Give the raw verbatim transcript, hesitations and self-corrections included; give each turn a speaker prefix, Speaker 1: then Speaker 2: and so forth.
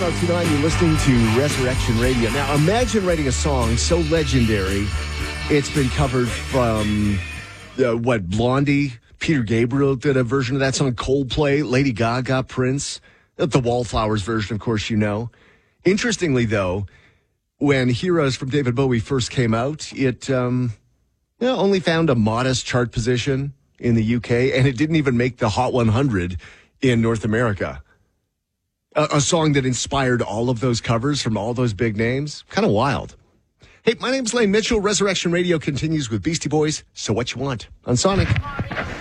Speaker 1: one oh two point nine, you're listening to Resurrection Radio. Now, imagine writing a song so legendary, it's been covered from, uh, what, Blondie? Peter Gabriel did a version of that song, Coldplay, Lady Gaga, Prince, the Wallflowers version, of course, you know. Interestingly, though, when Heroes from David Bowie first came out, it um, you know, only found a modest chart position in the U K, and it didn't even make the Hot one hundred in North America. A, a song that inspired all of those covers from all those big names. Kind of wild. Hey, my name's Lane Mitchell. Resurrection Radio continues with Beastie Boys, So What You Want on Sonic.